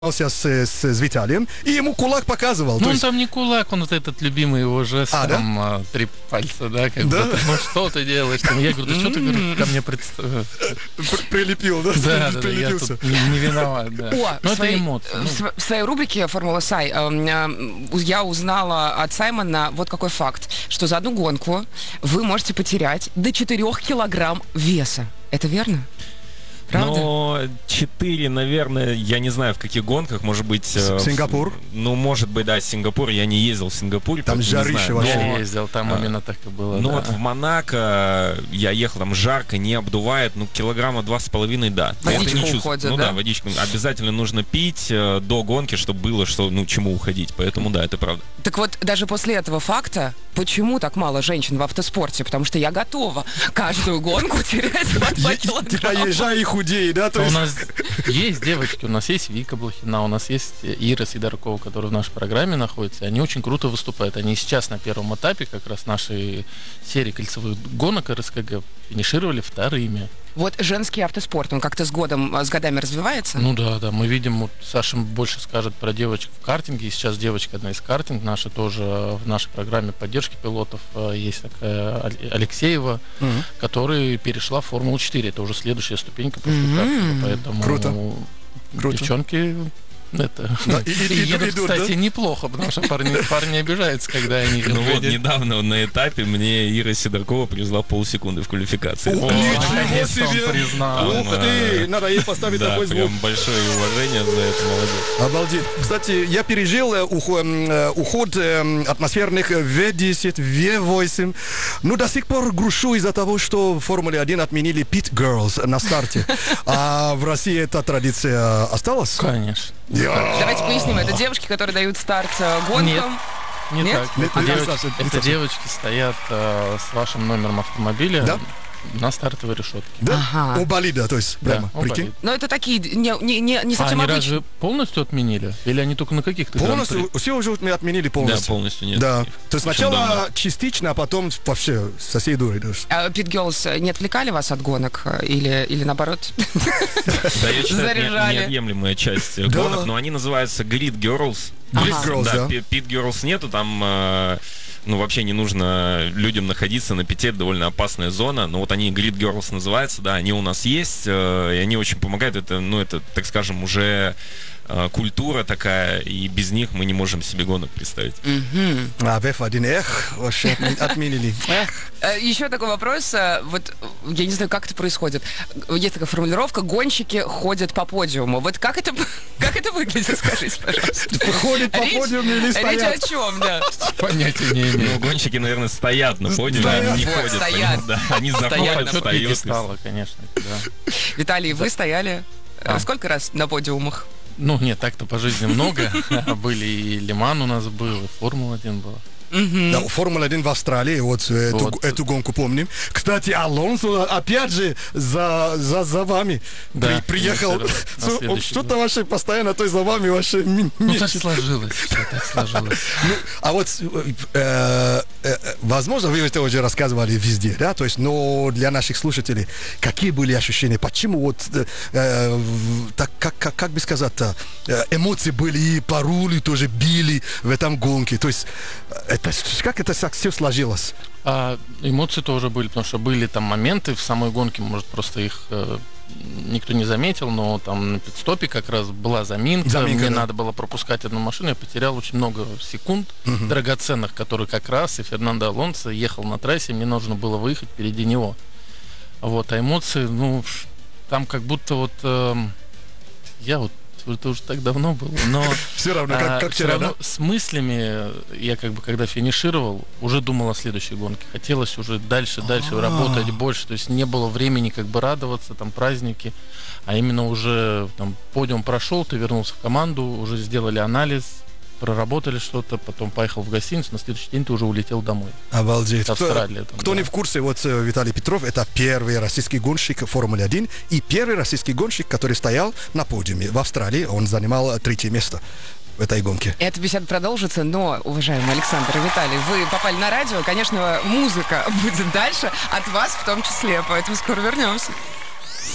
с Виталием, и ему кулак показывал. Ну, он там не кулак, он вот этот любимый его жест, там, 3 пальца, да, как бы, ну, что ты делаешь? Там, я говорю, да что ты, говорю, ко мне прилепил, да? Да, я тут не виноват, да. Но это эмоции. В своей рубрике «Формула Сай» я узнала от Саймона вот какой факт, что за одну гонку вы можете потерять до 4 килограмм веса. Это верно? Правда? Но 4, наверное, я не знаю, в каких гонках, может быть... Сингапур? Ну, может быть, да, Сингапур. Я не ездил в Сингапур. Там жарище вообще. Я ездил, там именно так и было. Ну, вот в Монако я ехал, там жарко, не обдувает, ну, килограмма 2,5, да. Водичка уходит, ну, да, водичку. Обязательно нужно пить до гонки, чтобы было, чему уходить. Поэтому, да, это правда. Так вот, даже после этого факта, почему так мало женщин в автоспорте? Потому что я готова каждую гонку терять по 2 килограмма. Типа езжай и худей, да? У нас есть девочки, у нас есть Вика Блохина, у нас есть Ира Сидоркова, которая в нашей программе находится. Они очень круто выступают. Они сейчас на первом этапе как раз нашей серии кольцевых гонок РСКГ финишировали 2-ми. Вот женский автоспорт, он как-то с годами развивается? Ну да, мы видим, вот Саша больше скажет про девочек в картинге, и сейчас девочка одна из картинг наша тоже в нашей программе поддержки пилотов есть такая Алексеева, которая перешла в Формулу-4, это уже следующая ступенька после картинга, поэтому Круто. Девчонки... Это. Да, едут, кстати, да? Неплохо, потому что парни обижаются, когда они... Ну вот, недавно на этапе мне Ира Сидоркова привезла полсекунды в квалификации. Наконец-то он признал. Ух ты, надо ей поставить такой звук. Прям большое уважение за это, молодец. Обалдеть. Кстати, я пережил уход атмосферных V10, V8. Ну, до сих пор грушу из-за того, что в Формуле 1 отменили Pit Girls на старте. А в России эта традиция осталась? Конечно. Давайте поясним, это девушки, которые дают старт гонкам? Нет? Это девочки стоят с вашим номером автомобиля. Да? На стартовой решетке. Да? Ага. У болида, то есть, прямо, прикинь? Но это такие не совсем они обычные. разве полностью отменили? Или они только на каких-то полностью? Все уже отменили полностью. Да, полностью нет. Да. То есть сначала частично, а потом вообще со всей дурой. А Pit Girls не отвлекали вас от гонок? Или наоборот? Да, я считаю, это неотъемлемая часть гонок, но они называются Grid Girls. Grid Girls, да. Pit Girls нету, там... Ну, вообще не нужно людям находиться на пите, это довольно опасная зона, но вот они Grid Girls называются, да, они у нас есть, и они очень помогают, это, так скажем, уже культура такая, и без них мы не можем себе гонок представить. А в F1, вообще отменили. Еще такой вопрос, вот я не знаю, как это происходит. Есть такая формулировка, гонщики ходят по подиуму. Вот как это выглядит, скажите, пожалуйста. Ходят по подиуму или стоят? Речь о чем, да? Понятия не имею. Ну, гонщики, наверное, стоят на подиуме, они не ходят. Стоят. Да, они заходят, встают. Стало, конечно, да. Виталий, вы стояли сколько раз на подиумах? Ну, нет, так-то по жизни много. Были и Лиман у нас был, и Формула-1 была. Да, Формула-1 в Австралии, вот эту гонку помним. Кстати, Алонсо опять же за вами приехал. Что-то вообще постоянно за вами вообще... Ну, так сложилось, так сложилось. А вот, возможно, вы это уже рассказывали везде, да? То есть, но для наших слушателей, какие были ощущения? Почему вот, как бы сказать-то, эмоции были и по рулю тоже били в этом гонке? То есть, как это все сложилось? Эмоции тоже были, потому что были там моменты в самой гонке, может, просто их никто не заметил, но там на пит-стопе как раз была заминка, мне надо было пропускать одну машину, я потерял очень много секунд драгоценных, которые как раз и Фернандо Алонсо ехал на трассе, мне нужно было выехать впереди него. Вот, а эмоции, ну, там как будто вот я вот это уже так давно было, но все равно, как вчера, да? С мыслями я как бы, когда финишировал, уже думал о следующей гонке. Хотелось уже дальше работать больше, то есть не было времени как бы радоваться, там праздники, а именно уже там подиум прошел, ты вернулся в команду, уже сделали анализ, проработали что-то, потом поехал в гостиницу, на следующий день ты уже улетел домой. Обалдеть. Кто да. не в курсе, вот Виталий Петров, это первый российский гонщик Формулы 1 и первый российский гонщик, который стоял на подиуме в Австралии, он занимал 3-е место в этой гонке. Эта беседа продолжится, но, уважаемый Александр и Виталий, вы попали на радио, конечно, музыка будет дальше, от вас в том числе, поэтому скоро вернемся.